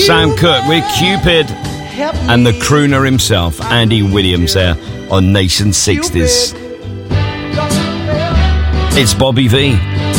Sam Cooke with Cupid and the crooner himself, Andy Williams, there on Nation 60s. It's Bobby V.